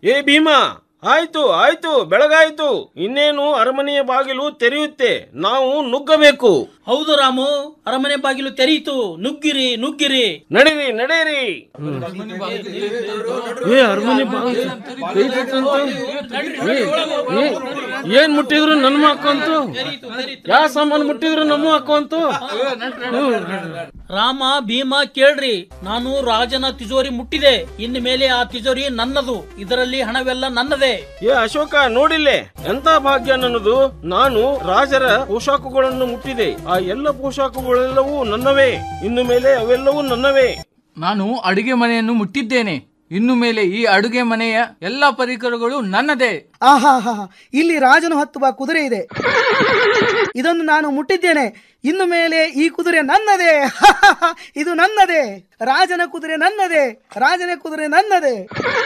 ಏ ಭೀಮಾ, ಆಯ್ತು ಆಯ್ತು, ಬೆಳಗಾಯ್ತು. ಇನ್ನೇನು ಅರಮನೆಯ ಬಾಗಿಲು ತೆರೆಯುತ್ತೆ, ನಾವು ನುಗ್ಗಬೇಕು. ಹೌದು ರಾಮು, ಅರಮನೆ ಬಾಗಿಲು ತೆರೆಯಿತು. ನುಗ್ಗಿರಿ ನುಗ್ಗಿರಿ, ನಡೀರಿ ನಡೀರಿ. ಅರಮನೆ ಬಾಗಿಲು ಏನ್ ಮುಟ್ಟಿದ್ರು ನನ್ನ ಹಾಕಂತು, ಯಾವ ಸಾಮಾನು ಮುಟ್ಟಿದ್ರು ನಮ್ಮ ಹಾಕಂತು. ರಾಮ ಭೀಮ ಕೇಳ್ರಿ, ನಾನು ರಾಜನ ತಿಜೋರಿ ಮುಟ್ಟಿದೆ. ಇನ್ನು ಮೇಲೆ ಆ ತಿಜೋರಿ ನನ್ನದು, ಇದರಲ್ಲಿ ಹಣವೆಲ್ಲ ನನ್ನದೇ. ಏ ಅಶೋಕ, ನೋಡಿಲ್ಲೇ ಎಂತ ಭಾಗ್ಯ ನನ್ನದು. ನಾನು ರಾಜರ ಪೋಷಾಕುಗಳನ್ನು ಮುಟ್ಟಿದೆ. ಆ ಎಲ್ಲ ಪೋಷಾಕುಗಳೆಲ್ಲವೂ ನನ್ನವೇ. ಇನ್ನು ಮೇಲೆ ಅವೆಲ್ಲವೂ ನನ್ನವೇ. ನಾನು ಅಡುಗೆ ಮನೆಯನ್ನು ಮುಟ್ಟಿದ್ದೇನೆ. ಇನ್ನು ಮೇಲೆ ಈ ಅಡುಗೆ ಮನೆಯ ಎಲ್ಲಾ ಪರಿಕರಗಳು ನನ್ನದೇ. ಆಹಾ, ಇಲ್ಲಿ ರಾಜನು ಹತ್ತುವ ಕುದುರೆ ಇದೆ, ಇದನ್ನು ನಾನು ಮುಟ್ಟಿದ್ದೇನೆ. ಇನ್ನು ಮೇಲೆ ಈ ಕುದುರೆ ನನ್ನದೇ. ಇದು ನನ್ನದೇ. ರಾಜನ ಕುದುರೆ ನನ್ನದೇ, ರಾಜನ ಕುದುರೆ ನನ್ನದೇ.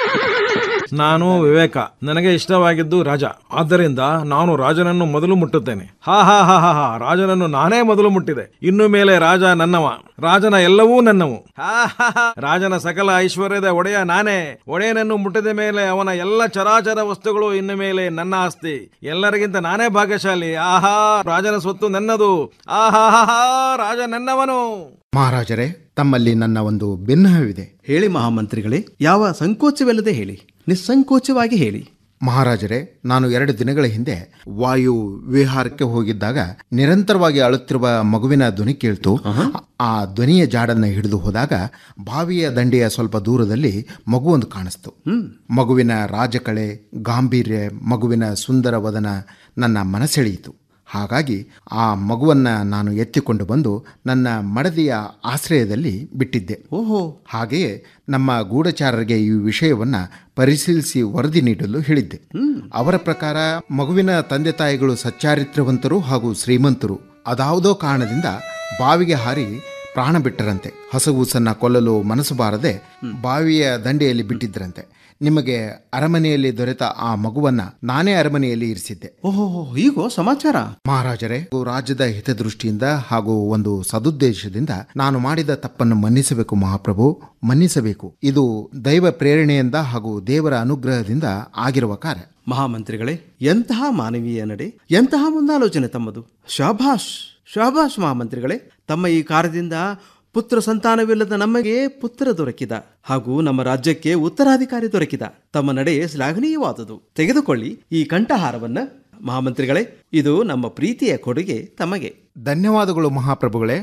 ನಾನು ವಿವೇಕ, ನನಗೆ ಇಷ್ಟವಾಗಿದ್ದು ರಾಜ. ಆದ್ದರಿಂದ ನಾನು ರಾಜನನ್ನು ಮೊದಲು ಮುಟ್ಟುತ್ತೇನೆ. ಹಾ ಹಾ ಹಾ ಹಾ ಹಾ, ರಾಜನನ್ನು ನಾನೇ ಮೊದಲು ಮುಟ್ಟಿದೆ. ಇನ್ನು ಮೇಲೆ ರಾಜ ನನ್ನವ, ರಾಜನ ಎಲ್ಲವೂ ನನ್ನವು. ರಾಜನ ಸಕಲ ಐಶ್ವರ್ಯದ ಒಡೆಯ ನಾನೇ. ಒಡೆಯನನ್ನು ಮುಟ್ಟಿದ ಮೇಲೆ ಅವನ ಎಲ್ಲ ಚರಾಚರ ವಸ್ತುಗಳು ಇನ್ನು ಮೇಲೆ ನನ್ನ ಆಸ್ತಿ. ಎಲ್ಲರಿಗಿಂತ ನಾನೇ ಭಾಗ್ಯಶಾಲಿ. ಆಹಾ, ರಾಜನ ಸ್ವತ್ತು ನನ್ನದು. ಆಹಾ, ರಾಜ ನನ್ನವನು. ಮಹಾರಾಜರೇ, ತಮ್ಮಲ್ಲಿ ನನ್ನ ಒಂದು ಭಿನ್ನಹವಿದೆ. ಹೇಳಿ ಮಹಾಮಂತ್ರಿಗಳೇ, ಯಾವ ಸಂಕೋಚವಿಲ್ಲದೆ ಹೇಳಿ, ನಿಸ್ಸಂಕೋಚವಾಗಿ ಹೇಳಿ. ಮಹಾರಾಜರೇ, ನಾನು 2 ದಿನಗಳ ಹಿಂದೆ ವಾಯು ವಿಹಾರಕ್ಕೆ ಹೋಗಿದ್ದಾಗ ನಿರಂತರವಾಗಿ ಅಳುತ್ತಿರುವ ಮಗುವಿನ ಧ್ವನಿ ಕೇಳ್ತು. ಆ ಧ್ವನಿಯ ಜಾಡನ್ನು ಹಿಡಿದು ಹೋದಾಗ ಬಾವಿಯ ದಂಡೆಯ ಸ್ವಲ್ಪ ದೂರದಲ್ಲಿ ಮಗುವೊಂದು ಕಾಣಿಸ್ತು. ಮಗುವಿನ ರಾಜಕಳೆ, ಗಾಂಭೀರ್ಯ, ಮಗುವಿನ ಸುಂದರ ವದನ ನನ್ನ ಮನಸೆಳೆಯಿತು. ಹಾಗಾಗಿ ಆ ಮಗುವನ್ನು ನಾನು ಎತ್ತಿಕೊಂಡು ಬಂದು ನನ್ನ ಮಡದಿಯ ಆಶ್ರಯದಲ್ಲಿ ಬಿಟ್ಟಿದ್ದೆ. ಹಾಗೆಯೇ ನಮ್ಮ ಗೂಢಚಾರರಿಗೆ ಈ ವಿಷಯವನ್ನು ಪರಿಶೀಲಿಸಿ ವರದಿ ನೀಡಲು ಹೇಳಿದ್ದೆ. ಅವರ ಪ್ರಕಾರ ಮಗುವಿನ ತಂದೆ ತಾಯಿಗಳು ಸಚ್ಚಾರಿತ್ರವಂತರು ಹಾಗೂ ಶ್ರೀಮಂತರು. ಅದಾವುದೋ ಕಾರಣದಿಂದ ಬಾವಿಗೆ ಹಾರಿ ಪ್ರಾಣ ಬಿಟ್ಟರಂತೆ. ಹಸಗೂಸನ್ನ ಕೊಲ್ಲಲು ಮನಸ್ಸು ಬಾರದೆ ಬಾವಿಯ ದಂಡೆಯಲ್ಲಿ ಬಿಟ್ಟಿದ್ರಂತೆ. ನಿಮಗೆ ಅರಮನೆಯಲ್ಲಿ ದೊರೆತ ಆ ಮಗುವನ್ನ ನಾನೇ ಅರಮನೆಯಲ್ಲಿ ಇರಿಸಿದ್ದೆ. ಓಹೋ, ಹೀಗೋ ಸಮಾಚಾರ. ಮಹಾರಾಜರೇ, ರಾಜ್ಯದ ಹಿತದೃಷ್ಟಿಯಿಂದ ಹಾಗೂ ಒಂದು ಸದುದ್ದೇಶದಿಂದ ನಾನು ಮಾಡಿದ ತಪ್ಪನ್ನು ಮನ್ನಿಸಬೇಕು ಮಹಾಪ್ರಭು, ಮನ್ನಿಸಬೇಕು. ಇದು ದೈವ ಪ್ರೇರಣೆಯಿಂದ ಹಾಗೂ ದೇವರ ಅನುಗ್ರಹದಿಂದ ಆಗಿರುವ ಕಾರ್ಯ. ಮಹಾಮಂತ್ರಿಗಳೇ, ಎಂತಹ ಮಾನವೀಯ ನಡೆ, ಎಂತಹ ಮುಂದಾಲೋಚನೆ ತಮ್ಮದು. ಶಾಭಾಷ್ ಶಾಭಾಷ್ ಮಹಾಮಂತ್ರಿಗಳೇ. ತಮ್ಮ ಈ ಕಾರ್ಯದಿಂದ ಪುತ್ರ ಸಂತಾನವಿಲ್ಲದ ನಮಗೆ ಪುತ್ರ ದೊರಕಿದ, ಹಾಗೂ ನಮ್ಮ ರಾಜ್ಯಕ್ಕೆ ಉತ್ತರಾಧಿಕಾರಿ ದೊರಕಿದ. ತಮ್ಮ ನಡೆ ಶ್ಲಾಘನೀಯವಾದುದು. ತೆಗೆದುಕೊಳ್ಳಿ ಈ ಕಂಠಹಾರವನ್ನ ಮಹಾಮಂತ್ರಿಗಳೇ. ಇದು ನಮ್ಮ ಪ್ರೀತಿಯ ಕೊಡುಗೆ ತಮಗೆ. ಧನ್ಯವಾದಗಳು ಮಹಾಪ್ರಭುಗಳೇ.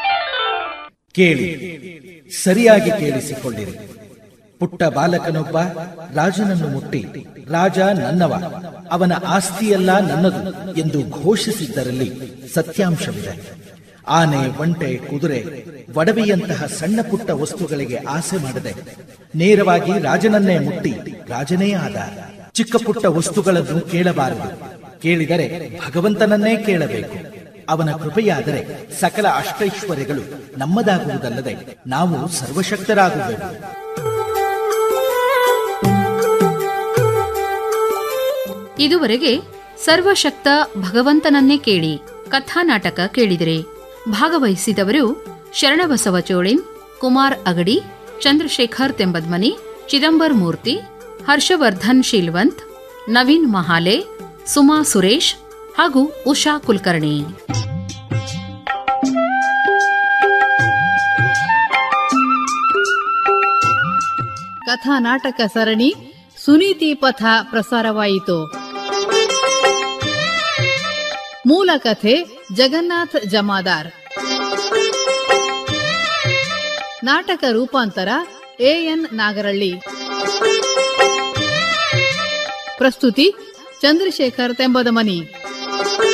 ಕೇಳಿ, ಸರಿಯಾಗಿ ಕೇಳಿಸಿಕೊಳ್ಳಿರಿ. ಪುಟ್ಟ ಬಾಲಕನೊಬ್ಬ ರಾಜನನ್ನು ಮುಟ್ಟಿ ರಾಜ ನನ್ನವ, ಅವನ ಆಸ್ತಿಯೆಲ್ಲ ನನ್ನದು ಎಂದು ಘೋಷಿಸಿದ್ದರಲ್ಲಿ ಸತ್ಯಾಂಶವಿದೆ. ಆನೆ, ಒಂಟೆ, ಕುದುರೆ, ಒಡವೆಯಂತಹ ಸಣ್ಣ ಪುಟ್ಟ ವಸ್ತುಗಳಿಗೆ ಆಸೆ ಮಾಡದೆ ನೇರವಾಗಿ ರಾಜನನ್ನೇ ಮುಟ್ಟಿ ರಾಜನೇ ಆದ. ಚಿಕ್ಕ ಪುಟ್ಟ ವಸ್ತುಗಳನ್ನು ಕೇಳಬಾರದು. ಕೇಳಿದರೆ ಭಗವಂತನನ್ನೇ ಕೇಳಬೇಕು. ಅವನ ಕೃಪೆಯಾದರೆ ಸಕಲ ಅಷ್ಟೈಶ್ವರ್ಯಗಳು ನಮ್ಮದಾಗುವುದಲ್ಲದೆ ನಾವು ಸರ್ವಶಕ್ತರಾಗುವೆವು. ಇದುವರೆಗೆ ಸರ್ವಶಕ್ತ ಭಗವಂತನನ್ನೇ ಕೇಳಿ ಕಥಾನಾಟಕ ಕೇಳಿದಿರಿ. ಭಾಗವಹಿಸಿದವರು ಶರಣಬಸವ ಚೋಳಿನ್, ಕುಮಾರ್ ಅಗಡಿ, ಚಂದ್ರಶೇಖರ್ ತೆಂಬದ್ಮನಿ, ಚಿದಂಬರ್ ಮೂರ್ತಿ, ಹರ್ಷವರ್ಧನ್ ಶೀಲ್ವಂತ್, ನವೀನ್ ಮಹಾಲೆ, ಸುಮಾ ಸುರೇಶ್ ಹಾಗೂ ಉಷಾ ಕುಲಕರ್ಣಿ. ಕಥಾನಾಟಕ ಸರಣಿ ಸುನೀತಿ ಪಥ ಪ್ರಸಾರವಾಯಿತು. ಮೂಲ ಕಥೆ ಜಗನ್ನಾಥ್ ಜಮಾದಾರ್. ನಾಟಕ ರೂಪಾಂತರ ಎಎನ್ ನಾಗರಳ್ಳಿ. ಪ್ರಸ್ತುತಿ ಚಂದ್ರಶೇಖರ್ ತೆಂಬದಮನಿ.